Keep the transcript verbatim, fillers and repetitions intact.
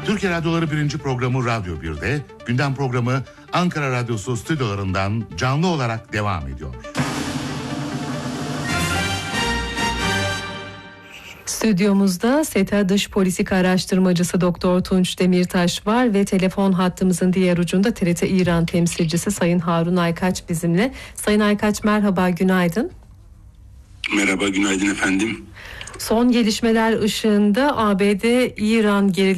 Türkiye Radyoları birinci programı Radyo bir'de, gündem programı Ankara Radyosu stüdyolarından canlı olarak devam ediyor. Stüdyomuzda SETA Dış Politika Araştırmacısı Doktor Tunç Demirtaş var ve telefon hattımızın diğer ucunda T R T İran temsilcisi Sayın Harun Aykaç bizimle. Sayın Aykaç merhaba, günaydın. Merhaba, günaydın efendim. Son gelişmeler ışığında A B D-İran gerilimleri